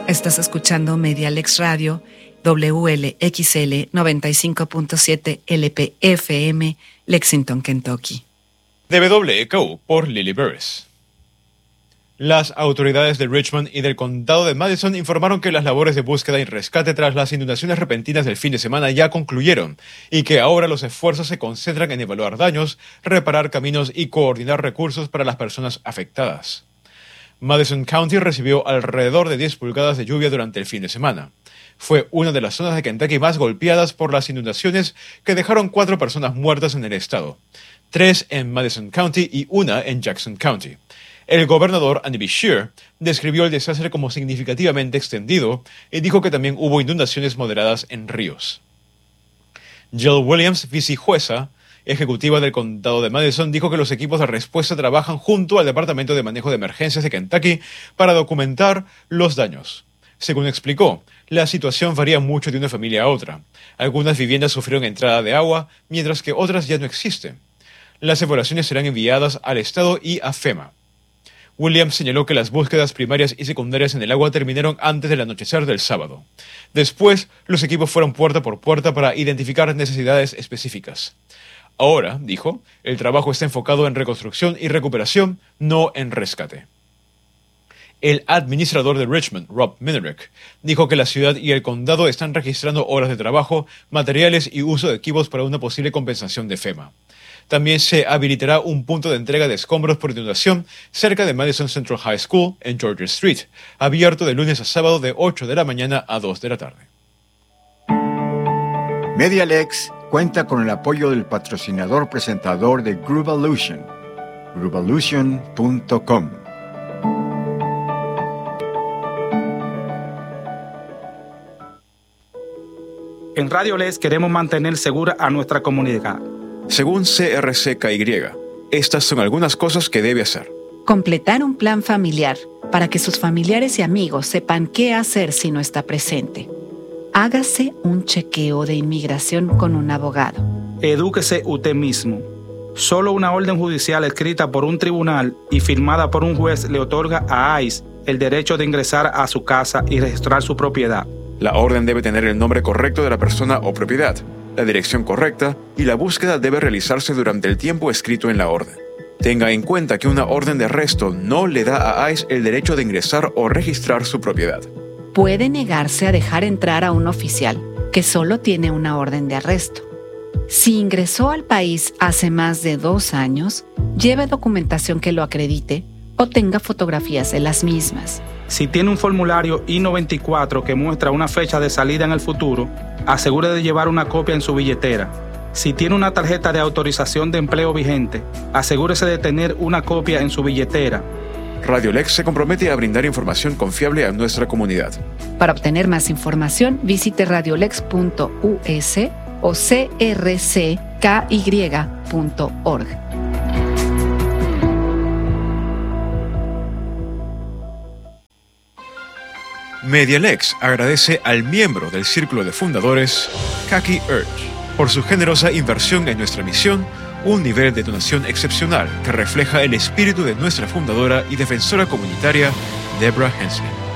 Estás escuchando Medialex Radio, WLXL 95.7 LP-FM, Lexington, Kentucky. De WKU por Lily Burris. Las autoridades de Richmond y del condado de Madison informaron que las labores de búsqueda y rescate tras las inundaciones repentinas del fin de semana ya concluyeron y que ahora los esfuerzos se concentran en evaluar daños, reparar caminos y coordinar recursos para las personas afectadas. Madison County recibió alrededor de 10 pulgadas de lluvia durante el fin de semana. Fue una de las zonas de Kentucky más golpeadas por las inundaciones que dejaron 4 personas muertas en el estado, 3 en Madison County y 1 en Jackson County. El gobernador Andy Beshear describió el desastre como significativamente extendido y dijo que también hubo inundaciones moderadas en ríos. Jill Williams, vicejueza ejecutiva del condado de Madison, dijo que los equipos de respuesta trabajan junto al Departamento de Manejo de Emergencias de Kentucky para documentar los daños. Según explicó, la situación varía mucho de una familia a otra. Algunas viviendas sufrieron entrada de agua, mientras que otras ya no existen. Las evaluaciones serán enviadas al Estado y a FEMA. Williams señaló que las búsquedas primarias y secundarias en el agua terminaron antes del anochecer del sábado. Después, los equipos fueron puerta por puerta para identificar necesidades específicas. Ahora, dijo, el trabajo está enfocado en reconstrucción y recuperación, no en rescate. El administrador de Richmond, Rob Minerick, dijo que la ciudad y el condado están registrando horas de trabajo, materiales y uso de equipos para una posible compensación de FEMA. También se habilitará un punto de entrega de escombros por inundación cerca de Madison Central High School en Georgia Street, abierto de lunes a sábado de 8 de la mañana a 2 de la tarde. Medialex cuenta con el apoyo del patrocinador presentador de Groovolution, groovolution.com. En Radio Les queremos mantener segura a nuestra comunidad. Según CRCKY, estas son algunas cosas que debe hacer. Completar un plan familiar para que sus familiares y amigos sepan qué hacer si no está presente. Hágase un chequeo de inmigración con un abogado. Edúquese usted mismo. Solo una orden judicial escrita por un tribunal y firmada por un juez le otorga a ICE el derecho de ingresar a su casa y registrar su propiedad. La orden debe tener el nombre correcto de la persona o propiedad, la dirección correcta y la búsqueda debe realizarse durante el tiempo escrito en la orden. Tenga en cuenta que una orden de arresto no le da a ICE el derecho de ingresar o registrar su propiedad. Puede negarse a dejar entrar a un oficial que solo tiene una orden de arresto. Si ingresó al país hace más de 2 años, lleve documentación que lo acredite o tenga fotografías de las mismas. Si tiene un formulario I-94 que muestra una fecha de salida en el futuro, asegure de llevar una copia en su billetera. Si tiene una tarjeta de autorización de empleo vigente, asegúrese de tener una copia en su billetera. Radio Lex se compromete a brindar información confiable a nuestra comunidad. Para obtener más información, visite radiolex.us o crcky.org. Medialex agradece al miembro del Círculo de Fundadores, Kaki Urge, por su generosa inversión en nuestra misión, un nivel de donación excepcional que refleja el espíritu de nuestra fundadora y defensora comunitaria, Deborah Hensley.